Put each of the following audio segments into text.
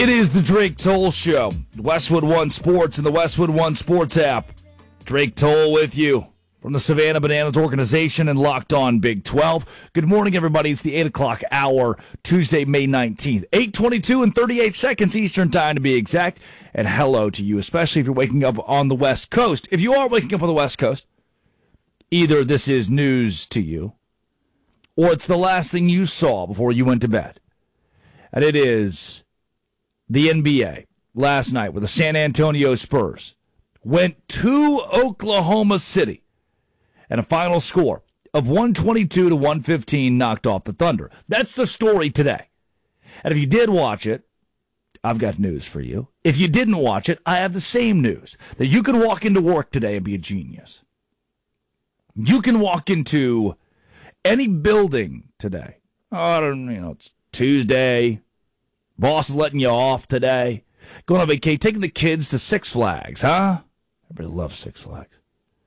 It is the Drake Toll Show. Westwood One Sports and the Westwood One Sports app. Drake Toll with you from the Savannah Bananas organization and Locked On Big 12. Good morning, everybody. It's the 8 o'clock hour, Tuesday, May 19th. 8:22 and 38 seconds Eastern time to be exact. And hello to you, especially if you're waking up on the West Coast. If you are waking up on the West Coast, either this is news to you or it's the last thing you saw before you went to bed. And it is the NBA last night with the San Antonio Spurs went to Oklahoma City and a final score of 122 to 115 knocked off the Thunder. That's the story today. And if you did watch it, I've got news for you. If you didn't watch it, I have the same news, that you can walk into work today and be a genius. You can walk into any building today. It's Tuesday. Boss is letting you off today. Going on vacation, taking the kids to Six Flags, huh? Everybody loves Six Flags.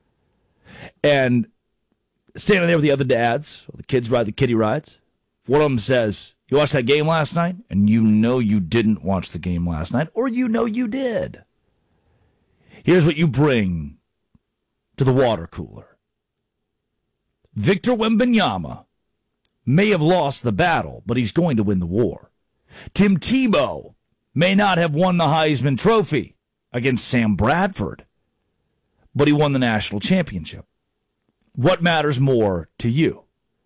And standing there with the other dads, the kids ride the kiddie rides. One of them says, "You watched that game last night?" And you know you didn't watch the game last night, or you know you did. Here's what you bring to the water cooler. Victor Wembanyama may have lost the battle, but he's going to win the war. Tim Tebow may not have won the Heisman Trophy against Sam Bradford, but he won the national championship. What matters more to you?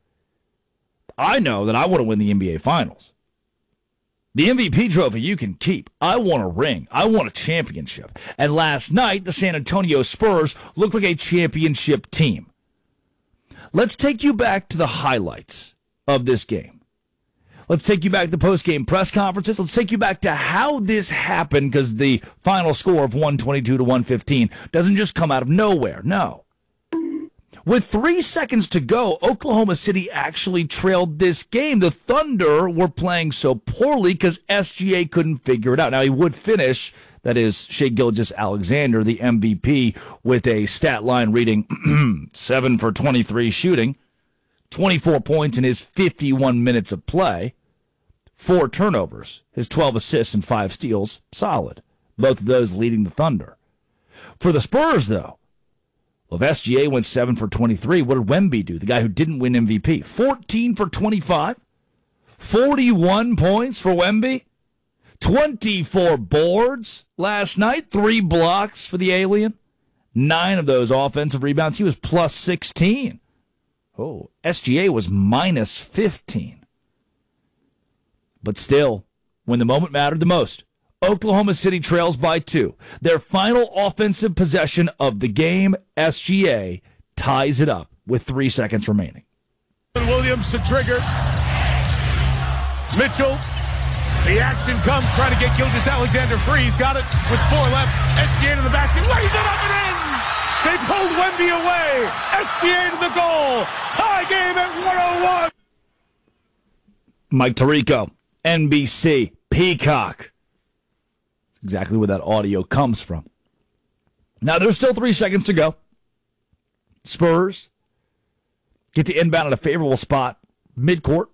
I know that I want to win the NBA Finals. The MVP trophy you can keep. I want a ring. I want a championship. And last night, the San Antonio Spurs looked like a championship team. Let's take you back to the highlights of this game. Let's take you back to the post-game press conferences. Let's take you back to how this happened, because the final score of 122 to 115 doesn't just come out of nowhere. No. With 3 seconds to go, Oklahoma City actually trailed this game. The Thunder were playing so poorly because SGA couldn't figure it out. Now, he would finish, that is, Shai Gilgeous-Alexander, the MVP, with a stat line reading 7 for 23 shooting. 24 points in his 51 minutes of play, 4 turnovers, his 12 assists and 5 steals, solid. Both of those leading the Thunder. For the Spurs, though, if SGA went 7 for 23, what did Wemby do, the guy who didn't win MVP? 14 for 25, 41 points for Wemby, 24 boards last night, 3 blocks for the alien, 9 of those offensive rebounds. He was plus 16. Oh, SGA was minus 15. But still, when the moment mattered the most, Oklahoma City trails by 2. Their final offensive possession of the game, SGA ties it up with 3 seconds remaining. Williams to trigger. Mitchell, the action comes, trying to get Gilgeous-Alexander free. He's got it with 4 left. SGA to the basket, lays it up and in! They pulled Wemby away. SGA to the goal. Tie game at 101. Mike Tirico, NBC, Peacock. That's exactly where that audio comes from. Now, there's still 3 seconds to go. Spurs get the inbound at a favorable spot, midcourt.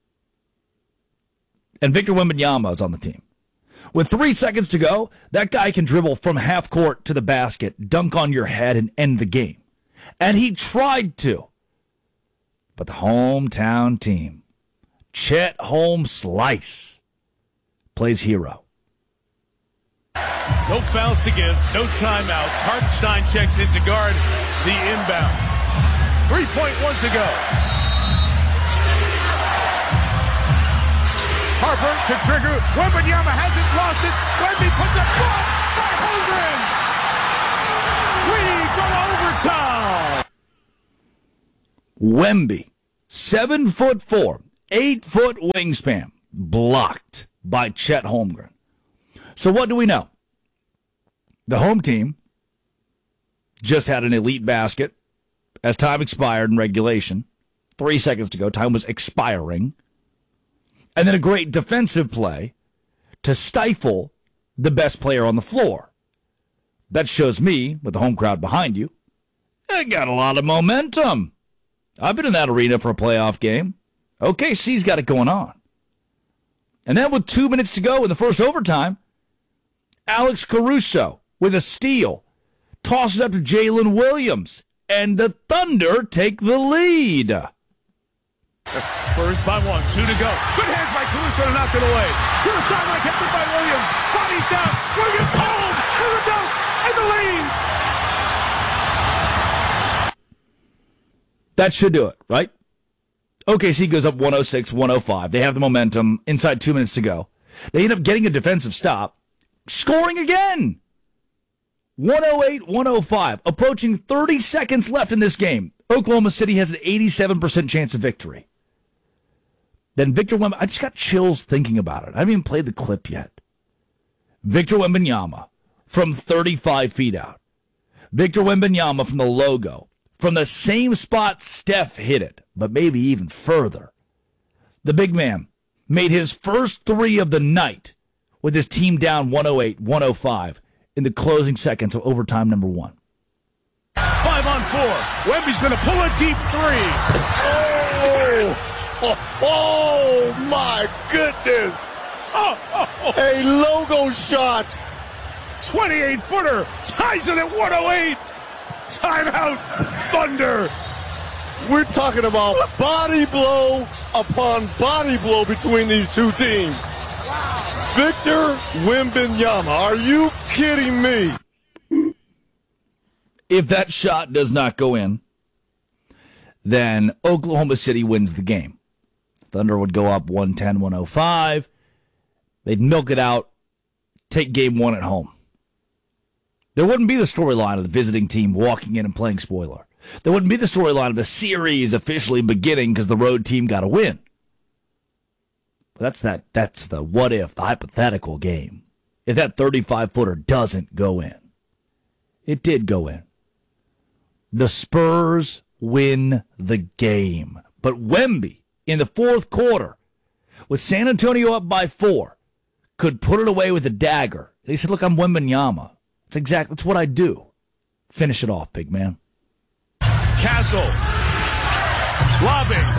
And Victor Wembanyama is on the team. With 3 seconds to go, that guy can dribble from half court to the basket, dunk on your head, and end the game. And he tried to. But the hometown team, Chet Holmes Slice, plays hero. No fouls to give, no timeouts. Hartenstein checks in to guard the inbound. 3.1 to go. Harper to trigger. Wembanyama hasn't lost it. Wemby puts a block by Holmgren. We go to overtime. Wemby, 7'4", 8-foot wingspan, blocked by Chet Holmgren. So what do we know? The home team just had an elite basket as time expired in regulation. 3 seconds to go. Time was expiring. And then a great defensive play to stifle the best player on the floor. That shows me, with the home crowd behind you, it got a lot of momentum. I've been in that arena for a playoff game. OKC's got it going on. And then with 2 minutes to go in the first overtime, Alex Caruso with a steal tosses up to Jalen Williams, and the Thunder take the lead. Spurs by 1, 2 to go. Good hands by Caruso to knock it away. To the sideline, kept it by Williams. Bodies down. Williams home. To the dunk. And the lead. That should do it, right? OKC goes up 106-105. They have the momentum inside 2 minutes to go. They end up getting a defensive stop, scoring again. 108-105. Approaching 30 seconds left in this game. Oklahoma City has an 87% chance of victory. Then Victor Wembanyama, I just got chills thinking about it. I haven't even played the clip yet. Victor Wembanyama from 35 feet out. Victor Wembanyama from the logo. From the same spot Steph hit it, but maybe even further. The big man made his first three of the night with his team down 108-105 in the closing seconds of overtime number 1. 5 on 4. Wemby's going to pull a deep three. Oh my goodness. A logo shot. 28-footer. Ties it at 108. Timeout, Thunder. We're talking about body blow upon body blow between these two teams. Victor Wembanyama, are you kidding me? If that shot does not go in, then Oklahoma City wins the game. Thunder would go up 110-105. They'd milk it out, take game 1 at home. There wouldn't be the storyline of the visiting team walking in and playing spoiler. There wouldn't be the storyline of the series officially beginning because the road team got a win. But that's the what if, the hypothetical game. If that 35-footer doesn't go in. It did go in. The Spurs win the game. But Wemby, in the fourth quarter, with San Antonio up by 4, could put it away with a dagger. And he said, look, I'm Wembanyama. That's what I do. Finish it off, big man. Castle. Lobbing.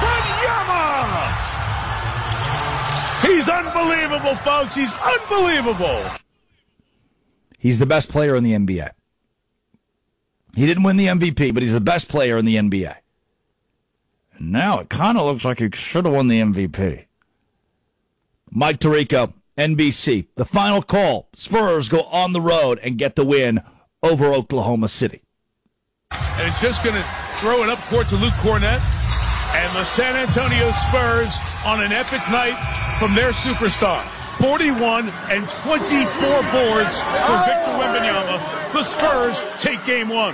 Wembanyama! He's unbelievable, folks. He's unbelievable. He's the best player in the NBA. He didn't win the MVP, but he's the best player in the NBA. And now it kind of looks like he should have won the MVP. Mike Tirico, NBC. The final call. Spurs go on the road and get the win over Oklahoma City. And it's just going to throw it up court to Luke Cornett. And the San Antonio Spurs on an epic night from their superstar. 41 and 24 boards for Victor Wembanyama. The Spurs take game 1.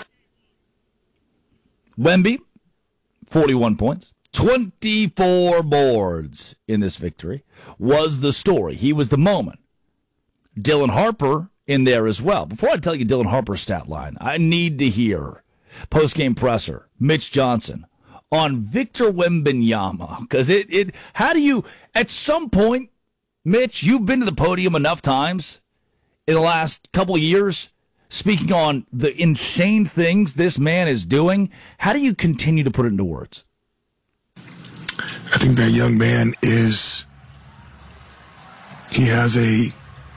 Wemby, 41 points. 24 boards in this victory was the story. He was the moment. Dylan Harper in there as well. Before I tell you Dylan Harper's stat line, I need to hear post-game presser, Mitch Johnson, on Victor Wembanyama. Because how do you, at some point, Mitch, you've been to the podium enough times in the last couple of years, speaking on the insane things this man is doing. How do you continue to put it into words? I think that young man he has a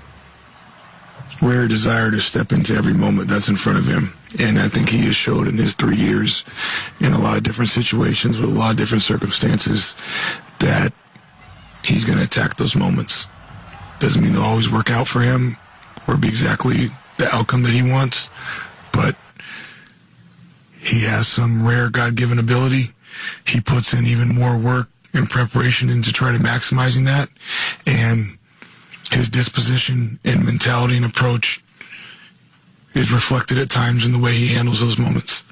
rare desire to step into every moment that's in front of him. And I think he has showed in his 3 years in a lot of different situations with a lot of different circumstances that he's going to attack those moments. Doesn't mean they'll always work out for him or be exactly the outcome that he wants, but he has some rare God-given ability. He puts in even more work and preparation into try to maximizing that, and his disposition and mentality and approach is reflected at times in the way he handles those moments.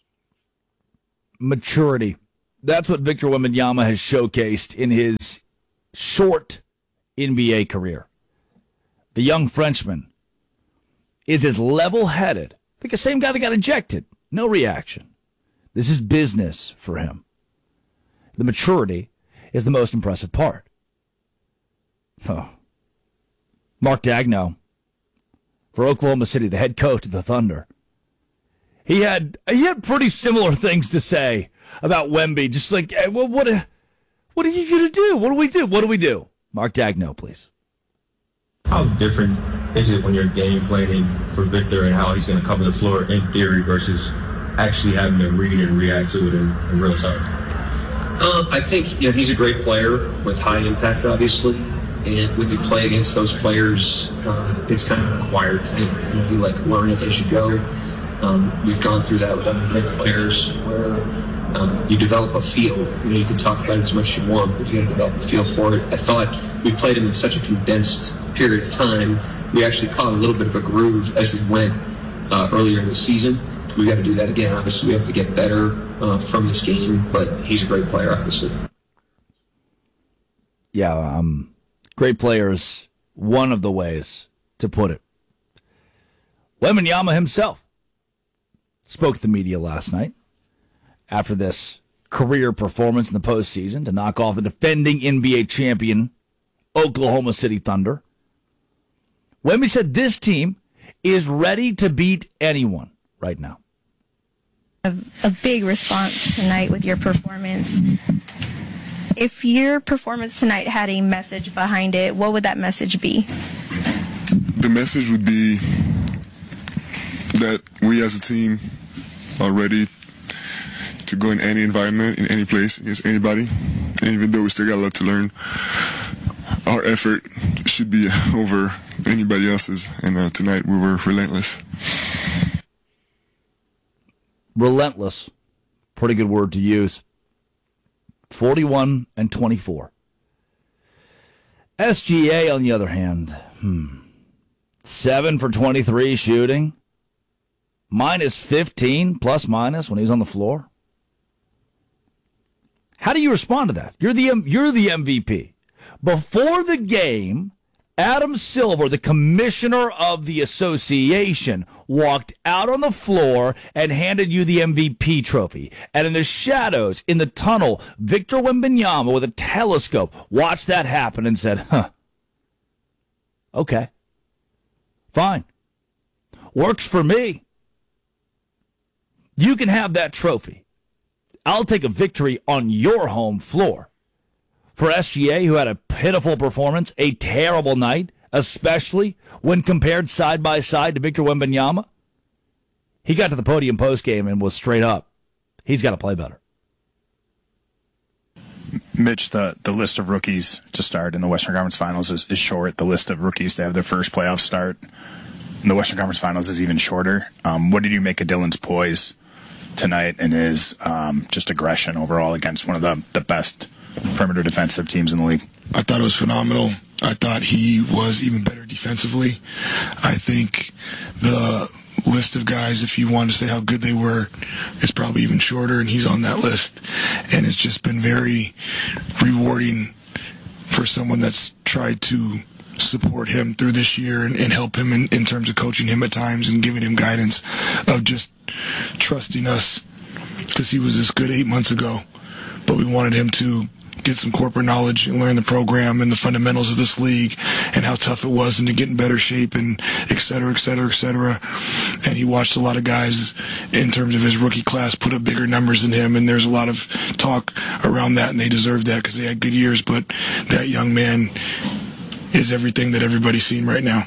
Maturity. That's what Victor Wembanyama has showcased in his short NBA career. The young Frenchman is as level-headed, like the same guy that got ejected. No reaction. This is business for him. The maturity is the most impressive part. Oh. Mark Daigneault, for Oklahoma City, the head coach of the Thunder. He had pretty similar things to say about Wemby. Just like, hey, what are you going to do? What do we do? What do we do? Mark Daigneault, please. How different is it when you're game planning for Victor and how he's going to cover the floor in theory versus actually having to read and react to it in real time? I think he's a great player with high impact, obviously. And when you play against those players, it's kind of an acquired thing. You learn it as you go. We've gone through that with other great players where you develop a feel. You can talk about it as much as you want, but you got to develop a feel for it. I thought we played him in such a condensed period of time. We actually caught a little bit of a groove as we went earlier in the season. We got to do that again. Obviously, we have to get better from this game, but he's a great player, obviously. Yeah, great player is one of the ways to put it. Wembanyama himself spoke to the media last night after this career performance in the postseason to knock off the defending NBA champion Oklahoma City Thunder. Wemby said this team is ready to beat anyone right now. A big response tonight with your performance. If your performance tonight had a message behind it, what would that message be? The message would be that we as a team are ready to go in any environment, in any place, against anybody. And even though we still got a lot to learn, our effort should be over anybody else's. And tonight we were relentless. Relentless. Pretty good word to use. 41-24. SGA, on the other hand, 7 for 23 shooting. Minus 15, plus minus, when he's on the floor. How do you respond to that? You're the MVP. Before the game, Adam Silver, the commissioner of the association, walked out on the floor and handed you the MVP trophy. And in the shadows, in the tunnel, Victor Wembanyama with a telescope watched that happen and said, okay, fine. Works for me. You can have that trophy. I'll take a victory on your home floor. For SGA, who had a pitiful performance, a terrible night, especially when compared side by side to Victor Wembanyama, he got to the podium postgame and was straight up. He's got to play better. Mitch, the list of rookies to start in the Western Conference Finals is short. The list of rookies to have their first playoff start in the Western Conference Finals is even shorter. What did you make of Dylan's poise tonight and his just aggression overall against one of the best perimeter defensive teams in the league? I thought it was phenomenal. I thought he was even better defensively. I think the list of guys, if you want to say how good they were, is probably even shorter, and he's on that list. And it's just been very rewarding for someone that's tried to support him through this year and help him in terms of coaching him at times and giving him guidance of just trusting us, because he was this good 8 months ago, but we wanted him to get some corporate knowledge and learn the program and the fundamentals of this league and how tough it was and to get in better shape and et cetera, et cetera, et cetera. And he watched a lot of guys in terms of his rookie class put up bigger numbers than him, and there's a lot of talk around that, and they deserve that because they had good years, but that young man is everything that everybody's seen right now.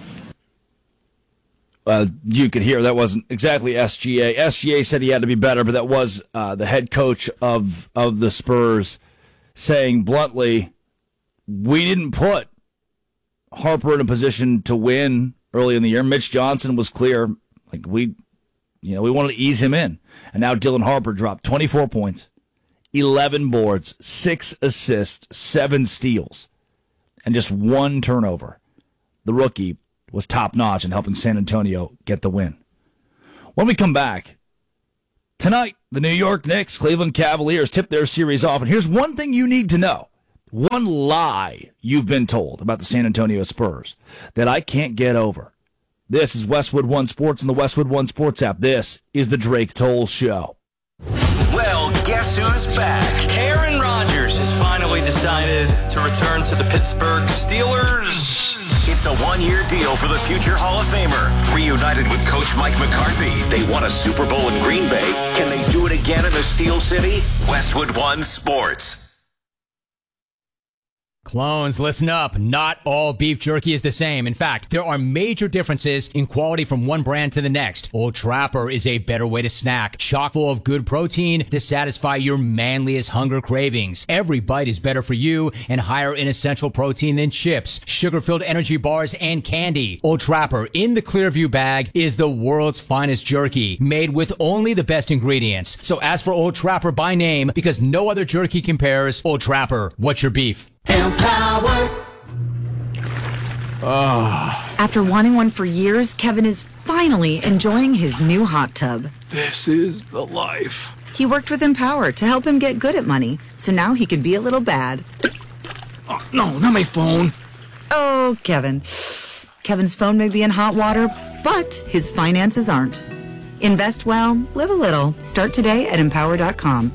You could hear that wasn't exactly SGA. SGA said he had to be better, but that was the head coach of the Spurs saying bluntly, we didn't put Harper in a position to win early in the year. Mitch Johnson was clear, we wanted to ease him in. And now Dylan Harper dropped 24 points, 11 boards, 6 assists, 7 steals, and just 1 turnover. The rookie was top-notch in helping San Antonio get the win. When we come back, tonight, the New York Knicks, Cleveland Cavaliers tip their series off. And here's one thing you need to know. One lie you've been told about the San Antonio Spurs that I can't get over. This is Westwood One Sports and the Westwood One Sports app. This is the Drake Toll Show. Well, guess who's back? Aaron Rodgers has finally decided to return to the Pittsburgh Steelers. It's a one-year deal for the future Hall of Famer. Reunited with Coach Mike McCarthy, they won a Super Bowl in Green Bay. Can they do it again in the Steel City? Westwood One Sports. Clones, listen up. Not all beef jerky is the same. In fact, there are major differences in quality from one brand to the next. Old Trapper is a better way to snack, chock full of good protein to satisfy your manliest hunger cravings. Every bite is better for you and higher in essential protein than chips, sugar-filled energy bars, and candy. Old Trapper in the Clearview bag is the world's finest jerky, made with only the best ingredients. So ask for Old Trapper by name because no other jerky compares. Old Trapper, what's your beef? Empower. After wanting one for years, Kevin is finally enjoying his new hot tub. This is the life. He worked with Empower to help him get good at money, so now he can be a little bad. Oh, no, not my phone. Oh, Kevin. Kevin's phone may be in hot water, but his finances aren't. Invest well, live a little. Start today at Empower.com.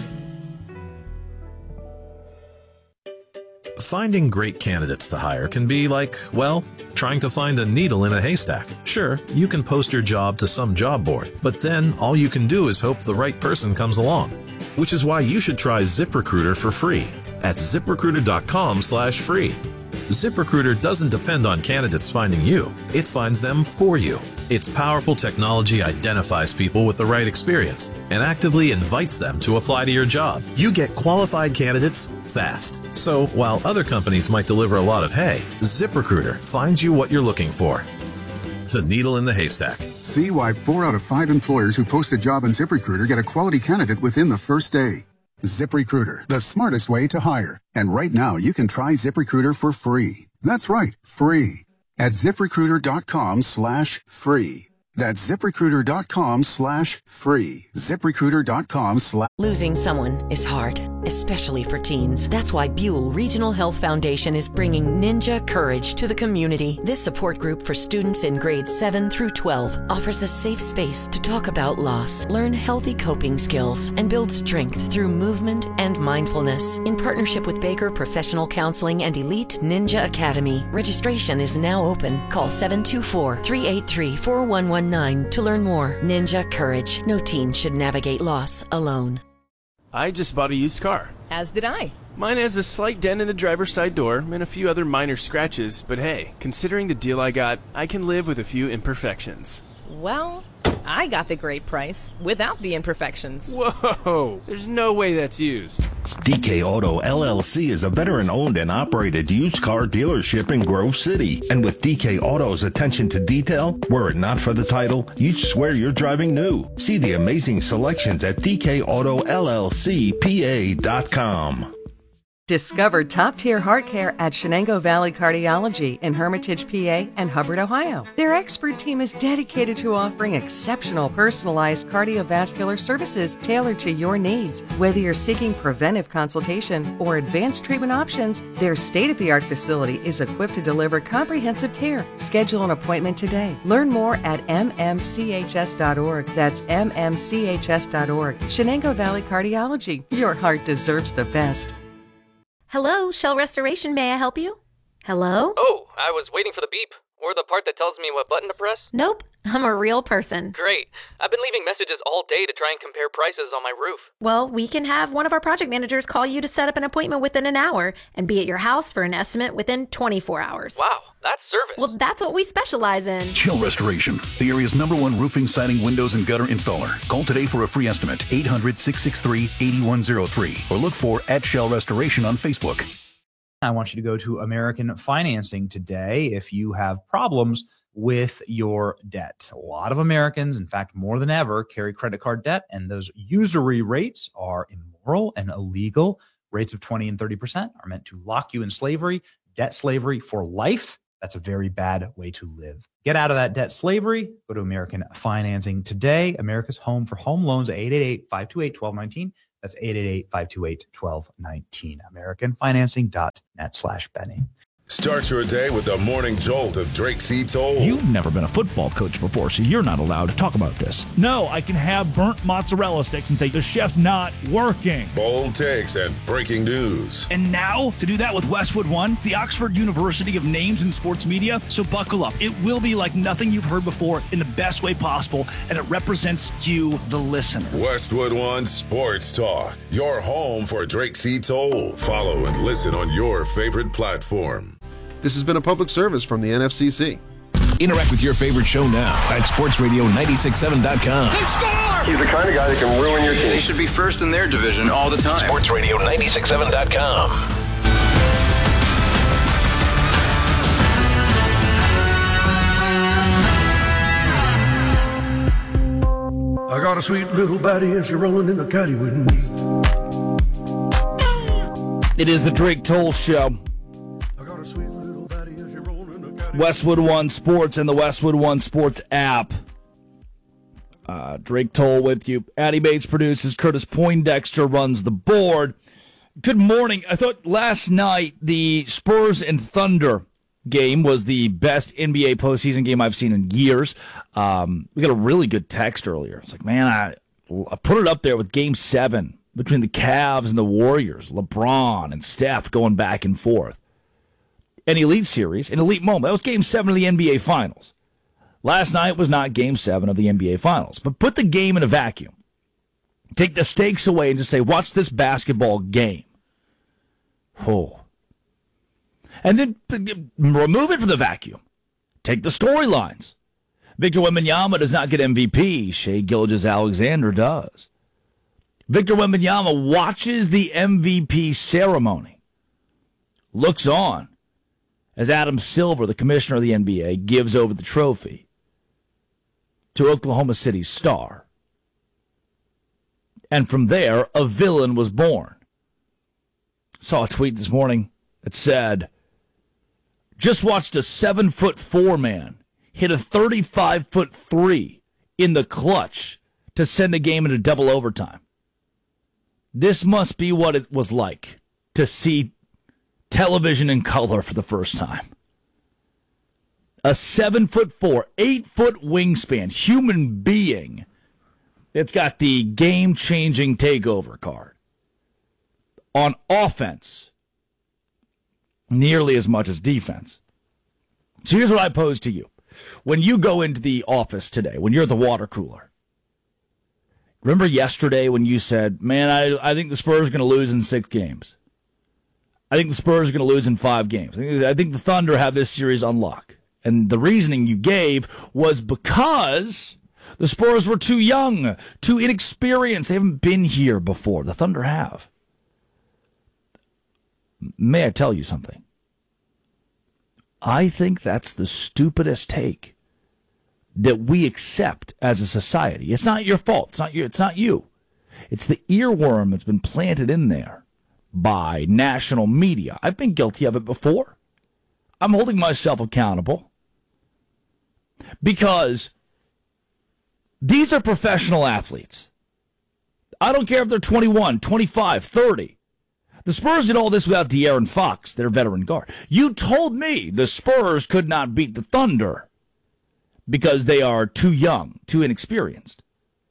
Finding great candidates to hire can be like, well, trying to find a needle in a haystack. Sure, you can post your job to some job board, but then all you can do is hope the right person comes along. Which is why you should try ZipRecruiter for free at ZipRecruiter.com/free. ZipRecruiter doesn't depend on candidates finding you. It finds them for you. Its powerful technology identifies people with the right experience and actively invites them to apply to your job. You get qualified candidates fast. So while other companies might deliver a lot of hay, ZipRecruiter finds you what you're looking for. The needle in the haystack. See why 4 out of 5 employers who post a job on ZipRecruiter get a quality candidate within the first day. ZipRecruiter, the smartest way to hire. And right now, you can try ZipRecruiter for free. That's right, free. At ZipRecruiter.com/free. That's ZipRecruiter.com/free. ZipRecruiter.com/. Losing someone is hard, especially for teens. That's why Buell Regional Health Foundation is bringing Ninja Courage to the community. This support group for students in grades 7 through 12 offers a safe space to talk about loss, learn healthy coping skills, and build strength through movement and mindfulness. In partnership with Baker Professional Counseling and Elite Ninja Academy, registration is now open. Call 724-383-4119 to learn more. Ninja Courage. No teen should navigate loss alone. I just bought a used car. As did I. Mine has a slight dent in the driver's side door and a few other minor scratches, but hey, considering the deal I got, I can live with a few imperfections. Well, I got the great price without the imperfections. Whoa, there's no way that's used. DK Auto LLC is a veteran-owned and operated used car dealership in Grove City. And with DK Auto's attention to detail, were it not for the title, you'd swear you're driving new. See the amazing selections at DKAutoLLCPA.com. Discover top-tier heart care at Shenango Valley Cardiology in Hermitage, PA and Hubbard, Ohio. Their expert team is dedicated to offering exceptional personalized cardiovascular services tailored to your needs. Whether you're seeking preventive consultation or advanced treatment options, their state-of-the-art facility is equipped to deliver comprehensive care. Schedule an appointment today. Learn more at mmchs.org. That's mmchs.org. Shenango Valley Cardiology. Your heart deserves the best. Hello, Shell Restoration. May I help you? Hello? Oh, I was waiting for the beep. Or the part that tells me what button to press. Nope, I'm a real person. Great. I've been leaving messages all day to try and compare prices on my roof. Well, we can have one of our project managers call you to set up an appointment within an hour and be at your house for an estimate within 24 hours. Wow, that's service. Well, that's what we specialize in. Shell Restoration, the area's #1 roofing, siding, windows, and gutter installer. Call today for a free estimate, 800-663-8103, or look for @ShellRestoration on Facebook. I want you to go to American Financing today if you have problems with your debt. A lot of Americans, in fact, more than ever, carry credit card debt, and those usury rates are immoral and illegal. Rates of 20 and 30% are meant to lock you in slavery, debt slavery for life. That's a very bad way to live. Get out of that debt slavery. Go to American Financing today. America's home for home loans, 888-528-1219. That's 888-528-1219. AmericanFinancing.net/Benny. Start your day with the morning jolt of Drake C. Toll. You've never been a football coach before, so you're not allowed to talk about this. No, I can have burnt mozzarella sticks and say the chef's not working. Bold takes and breaking news. And now, to do that with Westwood One, the Oxford University of names in sports media, so buckle up. It will be like nothing you've heard before in the best way possible, and it represents you, the listener. Westwood One Sports Talk, your home for Drake C. Toll. Follow and listen on your favorite platform. This has been a public service from the NFCC. Interact with your favorite show now at sportsradio967.com. They score! He's the kind of guy that can ruin your team. They should be first in their division all the time. sportsradio967.com. I got a sweet little baddie and she's rolling in the caddy with me. It is the Drake Toll Show. Westwood One Sports and the Westwood One Sports app. Drake Toll with you. Addie Bates produces. Curtis Poindexter runs the board. Good morning. I thought last night the Spurs and Thunder game was the best NBA postseason game I've seen in years. We got a really good text earlier. It's like, man, I put it up there with Game 7 between the Cavs and the Warriors. LeBron and Steph going back and forth. An elite series, an elite moment. That was Game 7 of the NBA Finals. Last night was not Game 7 of the NBA Finals. But put the game in a vacuum. Take the stakes away and just say, watch this basketball game. Oh. And then remove it from the vacuum. Take the storylines. Victor Wembanyama does not get MVP. Shai Gilgeous-Alexander does. Victor Wembanyama watches the MVP ceremony. Looks on as Adam Silver, the commissioner of the NBA, gives over the trophy to Oklahoma City's star. And from there, a villain was born. Saw a tweet this morning that said, just watched a 7'4" man hit a 35-foot three in the clutch to send a game into double overtime. This must be what it was like to see television in color for the first time. A 7'4", 8-foot wingspan human being that's got the game-changing takeover card. On offense, nearly as much as defense. So here's what I pose to you. When you go into the office today, when you're at the water cooler, remember yesterday when you said, man, I think the Spurs are going to lose in 6 games. I think the Spurs are going to lose in 5 games. I think the Thunder have this series on lock. And the reasoning you gave was because the Spurs were too young, too inexperienced. They haven't been here before. The Thunder have. May I tell you something? I think that's the stupidest take that we accept as a society. It's not your fault. It's not you. It's the earworm that's been planted in there by national media. I've been guilty of it before. I'm holding myself accountable because these are professional athletes. I don't care if they're 21, 25, 30. The Spurs did all this without De'Aaron Fox, their veteran guard. You told me the Spurs could not beat the Thunder because they are too young, too inexperienced.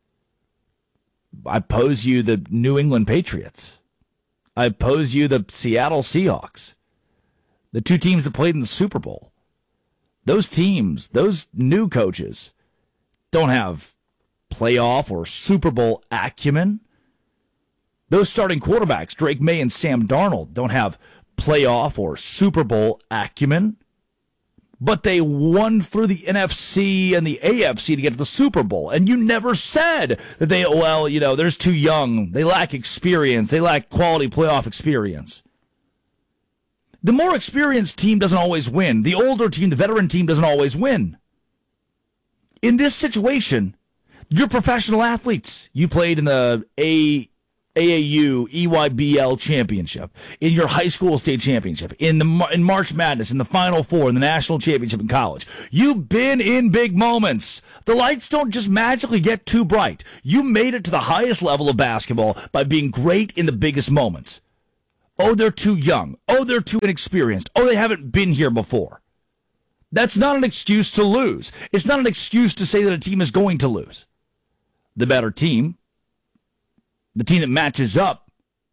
I pose you the New England Patriots. I pose you the Seattle Seahawks, the 2 teams that played in the Super Bowl. Those teams, those new coaches, don't have playoff or Super Bowl acumen. Those starting quarterbacks, Drake May and Sam Darnold, don't have playoff or Super Bowl acumen. But they won through the NFC and the AFC to get to the Super Bowl. And you never said that they're too young. They lack experience. They lack quality playoff experience. The more experienced team doesn't always win. The older team, the veteran team, doesn't always win. In this situation, you're professional athletes. You played in the AAU EYBL championship, in your high school state championship, in March Madness, in the Final Four, in the national championship in college. You've been in big moments. The lights don't just magically get too bright. You made it to the highest level of basketball by being great in the biggest moments. Oh, they're too young. Oh, they're too inexperienced. Oh, they haven't been here before. That's not an excuse to lose. It's not an excuse to say that a team is going to lose. The better team, the team that matches up,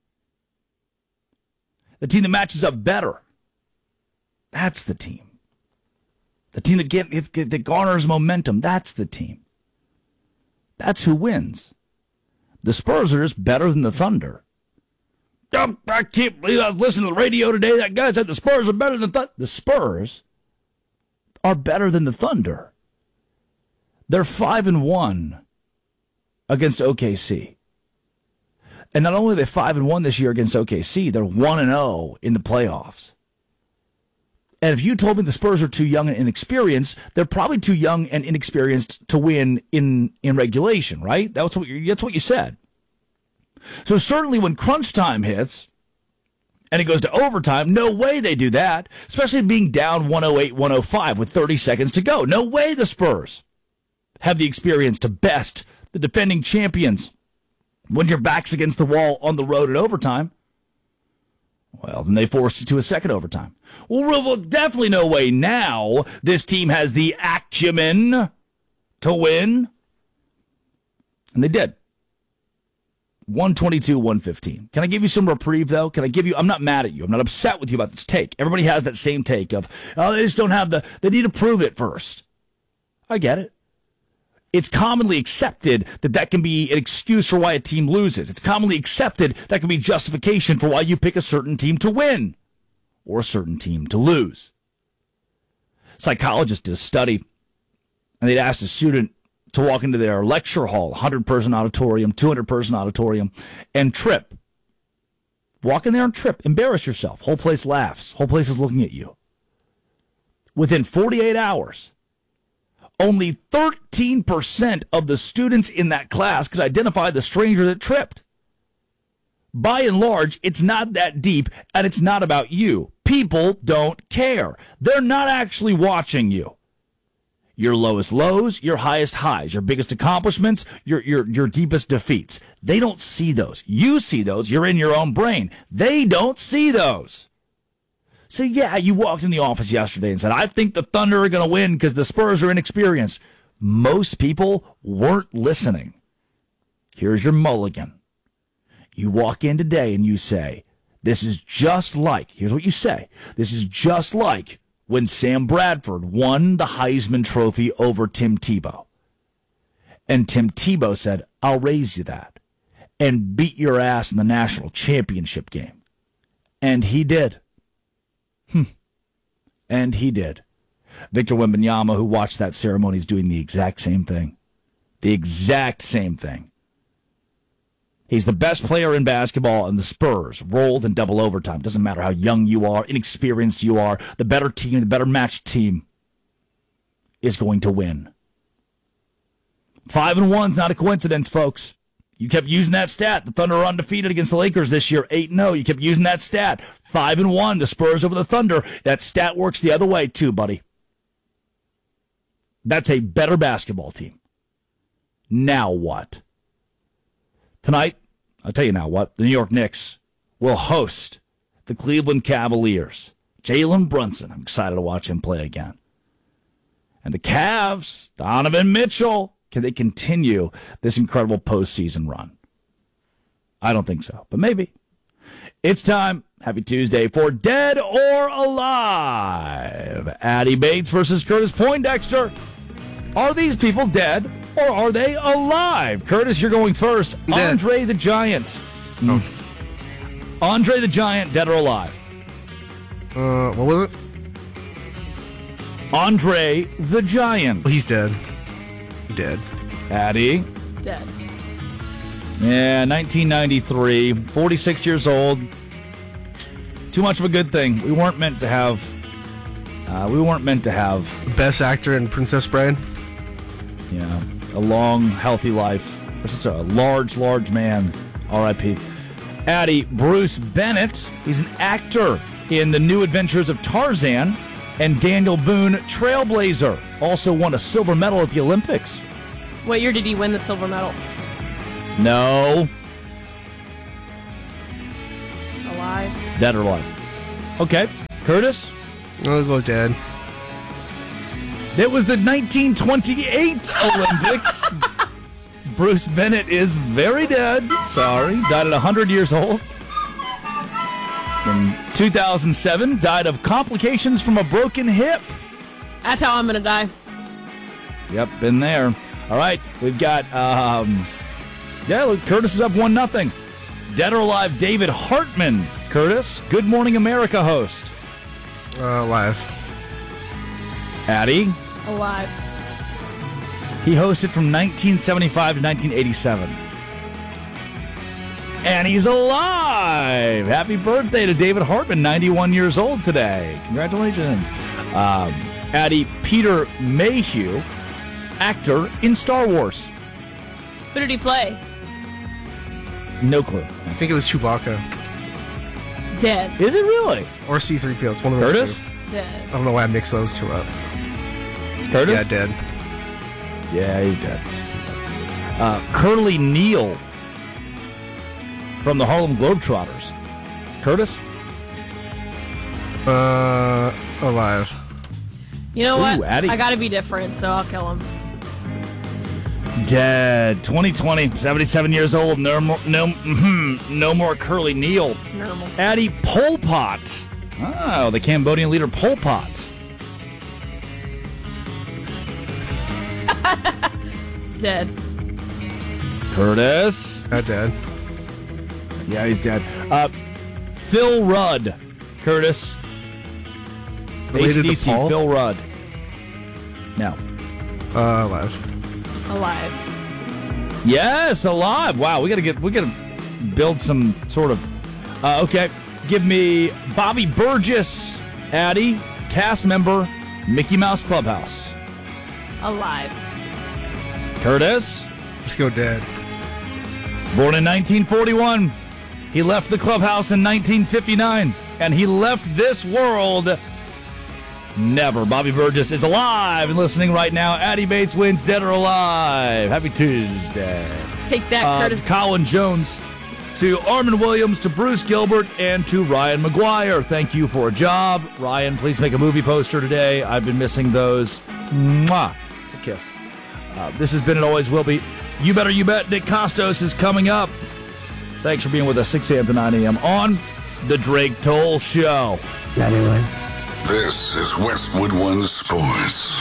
the team that matches up better, that's the team. The team that garners momentum, that's the team. That's who wins. The Spurs are just better than the Thunder. I can't believe I was listening to the radio today. That guy said the Spurs are better than the Thunder. The Spurs are better than the Thunder. They're 5-1 against OKC. And not only are they 5-1 this year against OKC, they're 1-0 in the playoffs. And if you told me the Spurs are too young and inexperienced, they're probably too young and inexperienced to win in regulation, right? That's what you said. So certainly when crunch time hits and it goes to overtime, no way they do that, especially being down 108-105 with 30 seconds to go. No way the Spurs have the experience to best the defending champions when your back's against the wall on the road at overtime. Well, then they forced it to a second overtime. Well, definitely no way now this team has the acumen to win. And they did. 122-115. Can I give you some reprieve, though? I'm not mad at you. I'm not upset with you about this take. Everybody has that same take of, they just don't have they need to prove it first. I get it. It's commonly accepted that can be an excuse for why a team loses. It's commonly accepted that can be justification for why you pick a certain team to win or a certain team to lose. Psychologists did a study, and they'd asked a student to walk into their lecture hall, 100-person auditorium, 200-person auditorium, and trip. Walk in there and trip. Embarrass yourself. Whole place laughs. Whole place is looking at you. Within 48 hours, only 13% of the students in that class could identify the stranger that tripped. By and large, it's not that deep, and it's not about you. People don't care. They're not actually watching you. Your lowest lows, your highest highs, your biggest accomplishments, your deepest defeats. They don't see those. You see those. You're in your own brain. They don't see those. So, yeah, you walked in the office yesterday and said, I think the Thunder are going to win because the Spurs are inexperienced. Most people weren't listening. Here's your mulligan. You walk in today and you say, this is just like, here's what you say, this is just like when Sam Bradford won the Heisman Trophy over Tim Tebow. And Tim Tebow said, I'll raise you that and beat your ass in the national championship game. And he did. And he did. Victor Wembanyama, who watched that ceremony, is doing the exact same thing. The exact same thing. He's the best player in basketball, and the Spurs rolled in double overtime. Doesn't matter how young you are, inexperienced you are, the better team, the better matched team is going to win. 5-1's not a coincidence, folks. You kept using that stat. The Thunder are undefeated against the Lakers this year, 8-0. You kept using that stat. 5-1, the Spurs over the Thunder. That stat works the other way, too, buddy. That's a better basketball team. Now what? Tonight, I'll tell you now what, the New York Knicks will host the Cleveland Cavaliers. Jalen Brunson, I'm excited to watch him play again. And the Cavs, Donovan Mitchell, can they continue this incredible postseason run? I don't think so, but maybe. It's time, happy Tuesday, for Dead or Alive. Addy Bates versus Curtis Poindexter. Are these people dead? Or are they alive? Curtis, you're going first. Dead. Andre the Giant. Oh. Andre the Giant, dead or alive? What was it? Andre the Giant. Well, he's dead. Dead. Addy? Dead. Yeah, 1993. 46 years old. Too much of a good thing. We weren't meant to have... Best actor in Princess Bride? Yeah. A long, healthy life for such a large man. R.I.P. Addy, Bruce Bennett. He's an actor in The New Adventures of Tarzan. And Daniel Boone, Trailblazer. Also won a silver medal at the Olympics. What year did he win the silver medal? No. Alive. Dead or alive? Okay. Curtis? I'll go dead. It was the 1928 Olympics. Bruce Bennett is very dead. Sorry. Died at 100 years old. In 2007, died of complications from a broken hip. That's how I'm going to die. Yep, been there. All right, we've got, look, Curtis is up 1-0. Dead or alive, David Hartman. Curtis, Good Morning America host. Alive. Addie? Alive. He hosted from 1975 to 1987. And he's alive! Happy birthday to David Hartman, 91 years old today. Congratulations. Addie, Peter Mayhew, actor in Star Wars. Who did he play? No clue. I think it was Chewbacca. Dead. Is it really? Or C-3PO. It's one of those Curtis? two. Dead. I don't know why I mixed those two up. Curtis? Yeah, dead. Yeah, he's dead. Curly Neal from the Harlem Globetrotters. Curtis? Alive. You know what? Addie. I got to be different, so I'll kill him. Dead. 2020, 77 years old. No more Curly Neal. Normal. Addie, Pol Pot. Oh, the Cambodian leader Pol Pot. Dead. Curtis. Dead. Yeah, he's dead. Phil Rudd. Curtis. Related to AC/DC, Paul? Phil Rudd. No. Alive. Alive. Yes, alive. Wow, we gotta build some sort of. Okay, give me Bobby Burgess, Addie, cast member, Mickey Mouse Clubhouse. Alive. Curtis. Let's go dead. Born in 1941, he left the clubhouse in 1959, and he left this world never. Bobby Burgess is alive and listening right now. Addie Bates wins Dead or Alive. Happy Tuesday. Take that, Curtis. Colin Jones, to Armin Williams, to Bruce Gilbert, and to Ryan McGuire. Thank you for a job. Ryan, please make a movie poster today. I've been missing those. Mwah. It's a kiss. This has been and always will be You Better You Bet. Nick Costos is coming up. Thanks for being with us 6 a.m. to 9 a.m. on The Drake Toll Show. Anyway. This is Westwood One Sports.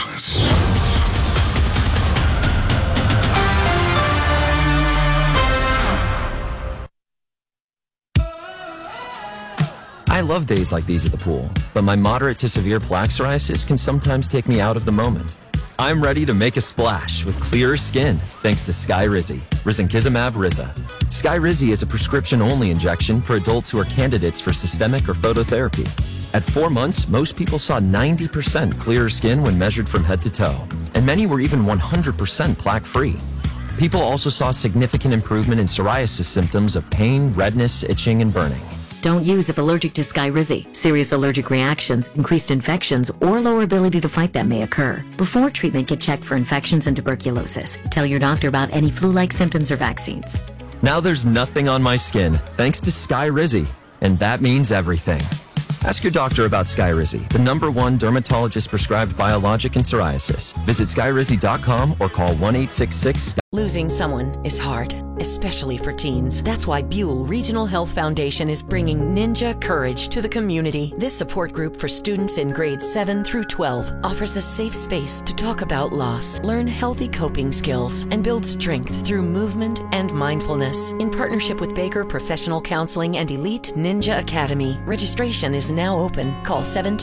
I love days like these at the pool, but my moderate to severe plaque psoriasis can sometimes take me out of the moment. I'm ready to make a splash with clearer skin thanks to Skyrizi, risankizumab Riza. Skyrizi is a prescription-only injection for adults who are candidates for systemic or phototherapy. At 4 months, most people saw 90% clearer skin when measured from head to toe, and many were even 100% plaque-free. People also saw significant improvement in psoriasis symptoms of pain, redness, itching, and burning. Don't use if allergic to Skyrizi. Serious allergic reactions, increased infections, or lower ability to fight them may occur. Before treatment, get checked for infections and tuberculosis. Tell your doctor about any flu-like symptoms or vaccines. Now there's nothing on my skin thanks to Skyrizi, and that means everything. Ask your doctor about Skyrizi, the #1 dermatologist-prescribed biologic in psoriasis. Visit Skyrizi.com or call 1-866. Losing someone is hard, especially for teens. That's why Buell Regional Health Foundation is bringing Ninja Courage to the community. This support group for students in grades 7 through 12 offers a safe space to talk about loss, learn healthy coping skills, and build strength through movement and mindfulness. In partnership with Baker Professional Counseling and Elite Ninja Academy, registration is now open. Call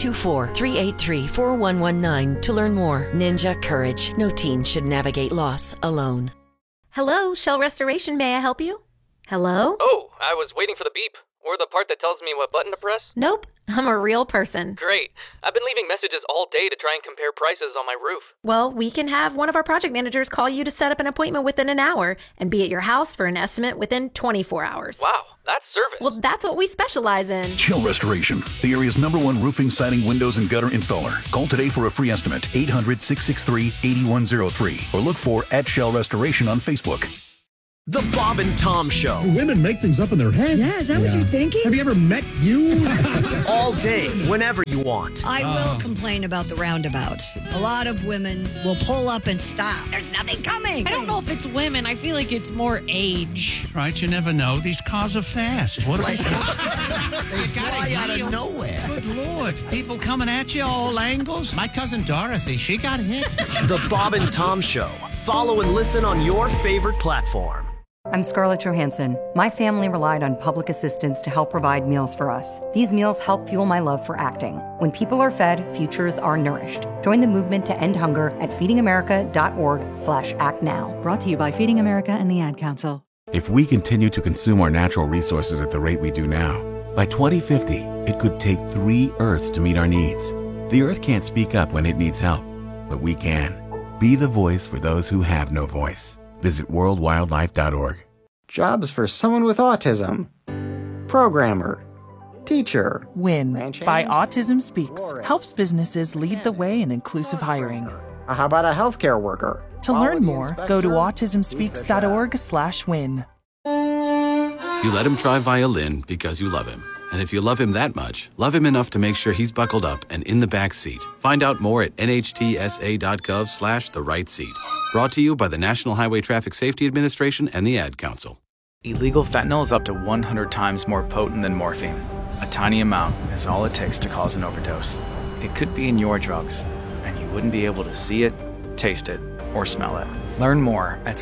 724-383-4119 to learn more. Ninja Courage. No teen should navigate loss alone. Hello, Shell Restoration. May I help you? Hello? Oh, I was waiting for the beep. Or the part that tells me what button to press. Nope, I'm a real person. Great. I've been leaving messages all day to try and compare prices on my roof. Well, we can have one of our project managers call you to set up an appointment within an hour and be at your house for an estimate within 24 hours. Wow, that's service. Well, that's what we specialize in. Shell Restoration, the area's #1 roofing, siding, windows, and gutter installer. Call today for a free estimate, 800-663-8103, or look for @Shell Restoration on Facebook. The Bob and Tom Show. Women make things up in their head. Yeah, is that what you're thinking? Have you ever met you? All day, whenever you want. I will complain about the roundabouts. A lot of women will pull up and stop. There's nothing coming. I don't know if it's women. I feel like it's more age. Right, you never know. These cars are fast. What They fly out of nowhere. Good Lord. People coming at you all angles. My cousin Dorothy, she got hit. The Bob and Tom Show. Follow and listen on your favorite platform. I'm Scarlett Johansson. My family relied on public assistance to help provide meals for us. These meals help fuel my love for acting. When people are fed, futures are nourished. Join the movement to end hunger at feedingamerica.org/actnow. Brought to you by Feeding America and the Ad Council. If we continue to consume our natural resources at the rate we do now, by 2050, it could take 3 Earths to meet our needs. The Earth can't speak up when it needs help, but we can. Be the voice for those who have no voice. Visit worldwildlife.org. Jobs for someone with autism. Programmer. Teacher. WIN by Autism Speaks helps businesses lead the way in inclusive hiring. How about a healthcare worker? To learn more, go to autismspeaks.org/win. You let him try violin because you love him. And if you love him that much, love him enough to make sure he's buckled up and in the back seat. Find out more at nhtsa.gov/the-right-seat. Brought to you by the National Highway Traffic Safety Administration and the Ad Council. Illegal fentanyl is up to 100 times more potent than morphine. A tiny amount is all it takes to cause an overdose. It could be in your drugs, and you wouldn't be able to see it, taste it, or smell it. Learn more at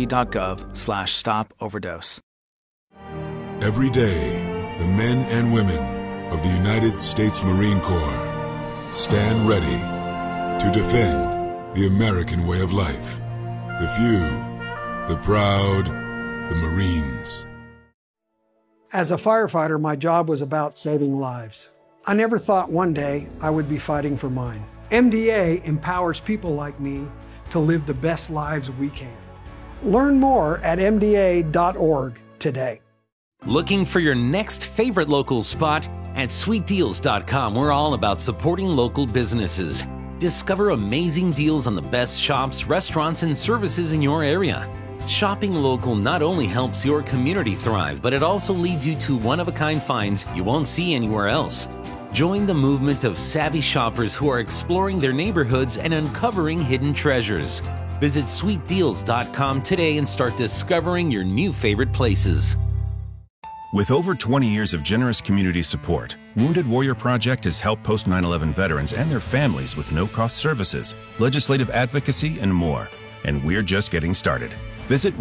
cdc.gov/stop-overdose. Every day, the men and women of the United States Marine Corps stand ready to defend the American way of life. The few, the proud, the Marines. As a firefighter, my job was about saving lives. I never thought one day I would be fighting for mine. MDA empowers people like me to live the best lives we can. Learn more at MDA.org today. Looking for your next favorite local spot? At sweetdeals.com, we're all about supporting local businesses. Discover amazing deals on the best shops, restaurants, and services in your area. Shopping local not only helps your community thrive, but it also leads you to one-of-a-kind finds you won't see anywhere else. Join the movement of savvy shoppers who are exploring their neighborhoods and uncovering hidden treasures. Visit sweetdeals.com today and start discovering your new favorite places. With over 20 years of generous community support, Wounded Warrior Project has helped post 9/11 veterans and their families with no-cost services, legislative advocacy, and more. And we're just getting started. Visit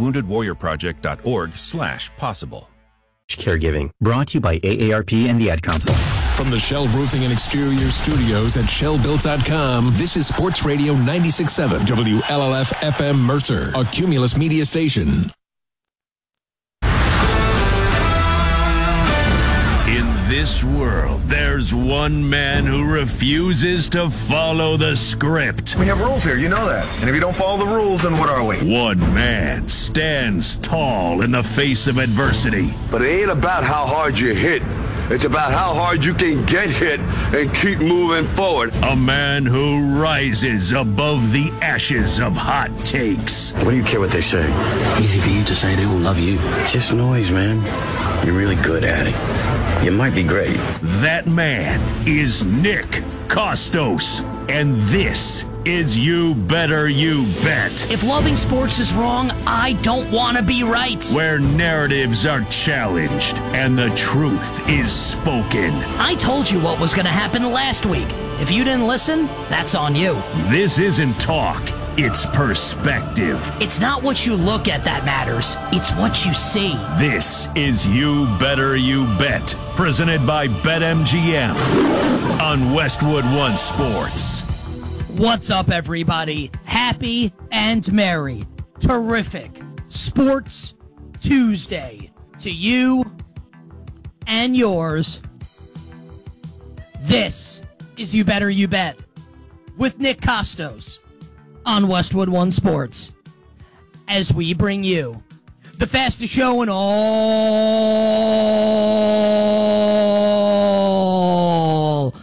woundedwarriorproject.org/possible. Caregiving, brought to you by AARP and the Ad Council. From the Shell Roofing and Exterior Studios at ShellBuilt.com, this is Sports Radio 96.7 WLLF FM Mercer, a Cumulus media station. In this world, there's one man who refuses to follow the script. We have rules here, you know that. And if you don't follow the rules, then what are we? One man stands tall in the face of adversity. But it ain't about how hard you hit. It's about how hard you can get hit and keep moving forward. A man who rises above the ashes of hot takes. What do you care what they say? Easy for you to say they don't love you. It's just noise, man. You're really good at it. You might be great. That man is Nick Costos. And this is You Better You Bet. If loving sports is wrong, I don't want to be right. Where narratives are challenged and the truth is spoken. I told you what was going to happen last week. If you didn't listen, that's on you. This isn't talk. It's perspective. It's not what you look at that matters. It's what you see. This is You Better You Bet, presented by BetMGM on Westwood One Sports. What's up, everybody? Happy and merry. Terrific Sports Tuesday to you and yours. This is You Better You Bet with Nick Costos on Westwood One Sports, as we bring you the fastest show in all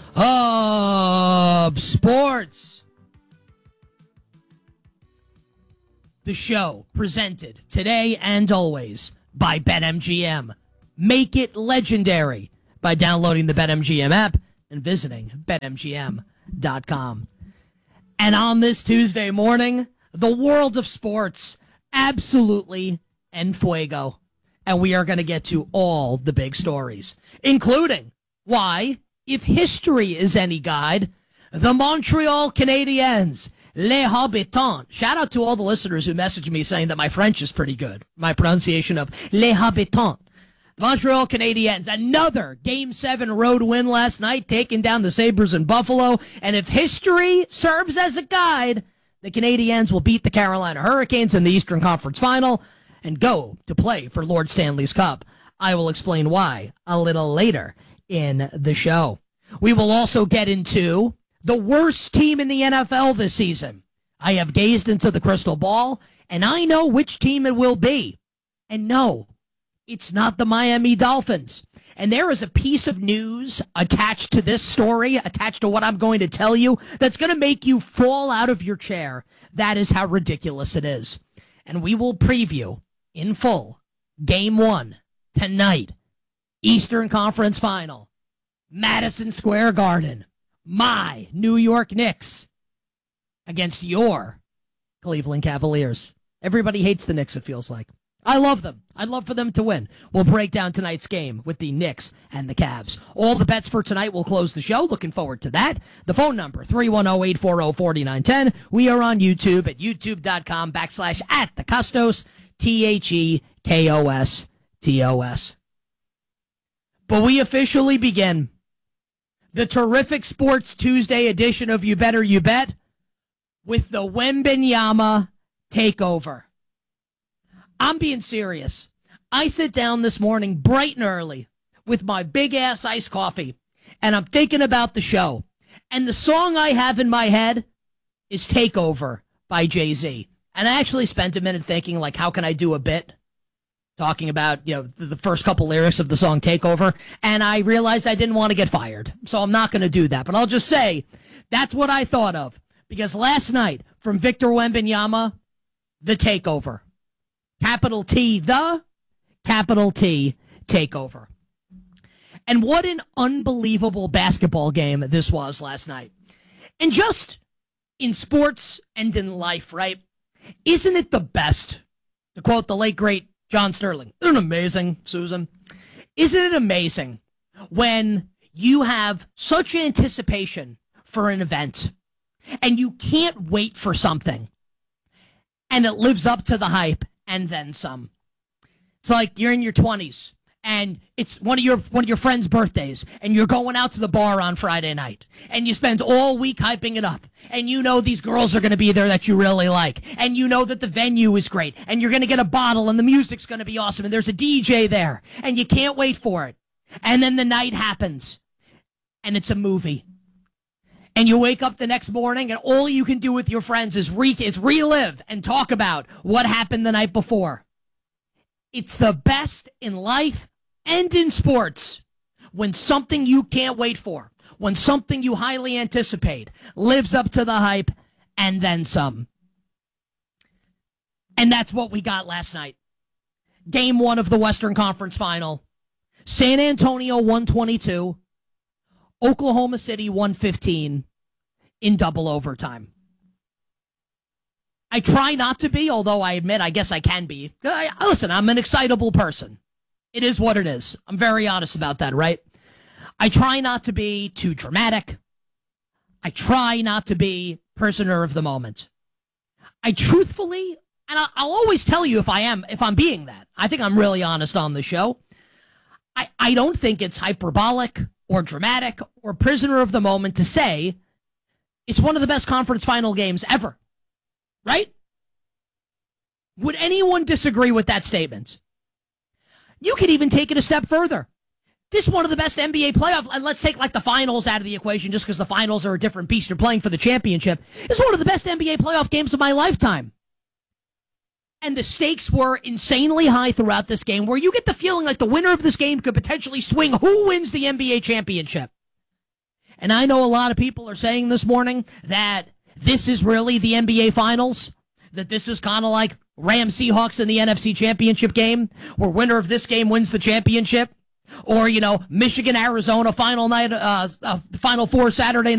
of sports. The show presented today and always by BetMGM. Make it legendary by downloading the BetMGM app and visiting BetMGM.com. And on this Tuesday morning, the world of sports, absolutely en fuego. And we are going to get to all the big stories, including why, if history is any guide, the Montreal Canadiens, Les Habitants. Shout out to all the listeners who messaged me saying that my French is pretty good. My pronunciation of Les Habitants. Montreal Canadiens, another Game 7 road win last night, taking down the Sabres in Buffalo. And if history serves as a guide, the Canadiens will beat the Carolina Hurricanes in the Eastern Conference Final and go to play for Lord Stanley's Cup. I will explain why a little later in the show. We will also get into the worst team in the NFL this season. I have gazed into the crystal ball, and I know which team it will be. And no, it's not the Miami Dolphins. And there is a piece of news attached to this story, attached to what I'm going to tell you, that's going to make you fall out of your chair. That is how ridiculous it is. And we will preview in full Game 1 tonight, Eastern Conference Final, Madison Square Garden, my New York Knicks against your Cleveland Cavaliers. Everybody hates the Knicks, it feels like. I love them. I'd love for them to win. We'll break down tonight's game with the Knicks and the Cavs. All the bets for tonight will close the show. Looking forward to that. The phone number, 310-840-4910. We are on YouTube at youtube.com/@thecustos, THEKOSTOS. But we officially begin the terrific Sports Tuesday edition of You Better You Bet with the Wembanyama takeover. I'm being serious. I sit down this morning bright and early with my big-ass iced coffee, and I'm thinking about the show. And the song I have in my head is Takeover by Jay-Z. And I actually spent a minute thinking, like, how can I do a bit talking about, the first couple lyrics of the song Takeover, and I realized I didn't want to get fired. So I'm not going to do that. But I'll just say that's what I thought of. Because last night, from Victor Wembanyama, the Takeover. Capital T, the capital T, takeover. And what an unbelievable basketball game this was last night. And just in sports and in life, right? Isn't it the best, to quote the late, great John Sterling? Isn't it amazing, Susan? Isn't it amazing when you have such anticipation for an event and you can't wait for something and it lives up to the hype? And then some. It's like you're in your 20s, and it's one of your friends' birthdays, and you're going out to the bar on Friday night, and you spend all week hyping it up, and you know these girls are going to be there that you really like, and you know that the venue is great, and you're going to get a bottle, and the music's going to be awesome, and there's a DJ there, and you can't wait for it. And then the night happens, and it's a movie. And you wake up the next morning, and all you can do with your friends is relive and talk about what happened the night before. It's the best in life and in sports when something you can't wait for, when something you highly anticipate lives up to the hype and then some. And that's what we got last night. Game 1 of the Western Conference Final. San Antonio 122. Oklahoma City 115 in double overtime. I try not to be, although I admit I guess I can be. Listen, I'm an excitable person. It is what it is. I'm very honest about that, right? I try not to be too dramatic. I try not to be prisoner of the moment. I truthfully, and I'll always tell you if I'm being that. I think I'm really honest on the show. I don't think it's hyperbolic or dramatic or prisoner of the moment to say it's one of the best conference final games ever. Right? Would anyone disagree with that statement? You could even take it a step further. This is one of the best NBA playoff, and let's take like the finals out of the equation just because the finals are a different beast. You're playing for the championship. It's one of the best NBA playoff games of my lifetime. And the stakes were insanely high throughout this game, where you get the feeling like the winner of this game could potentially swing who wins the NBA championship. And I know a lot of people are saying this morning that this is really the NBA Finals. that this is kind of like Rams Seahawks in the NFC Championship game, where winner of this game wins the championship? Or, Michigan, Arizona, Final Four Saturday night.